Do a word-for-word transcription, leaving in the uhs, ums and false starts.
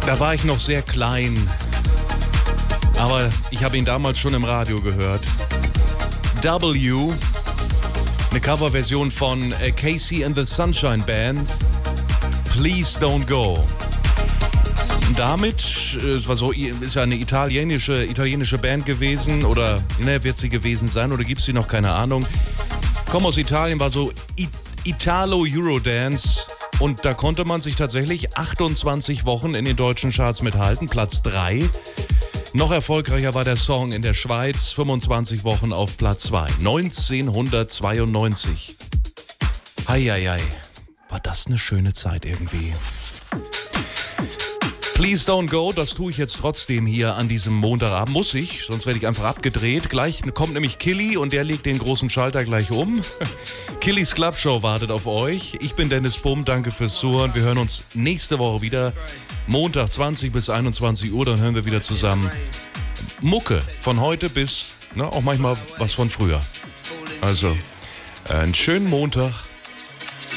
Da war ich noch sehr klein, aber ich habe ihn damals schon im Radio gehört. W, eine Coverversion von Casey and the Sunshine Band, Please Don't Go. Und damit, es war so, ist ja eine italienische, italienische Band gewesen, oder ne, wird sie gewesen sein, oder gibt es sie noch, keine Ahnung. Komm aus Italien, war so I- Italo-Eurodance. Und da konnte man sich tatsächlich achtundzwanzig Wochen in den deutschen Charts mithalten, Platz drei. Noch erfolgreicher war der Song in der Schweiz, fünfundzwanzig Wochen auf Platz zwei, neunzehnhundertzweiundneunzig. Heieiei, war das eine schöne Zeit irgendwie. Please Don't Go, das tue ich jetzt trotzdem hier an diesem Montagabend. Muss ich, sonst werde ich einfach abgedreht. Gleich kommt nämlich Killy und der legt den großen Schalter gleich um. Killys Club Show wartet auf euch. Ich bin Dennis Bum, danke fürs Zuhören. Wir hören uns nächste Woche wieder. Montag zwanzig bis einundzwanzig Uhr, dann hören wir wieder zusammen Mucke von heute bis, ne, auch manchmal was von früher. Also, einen schönen Montag.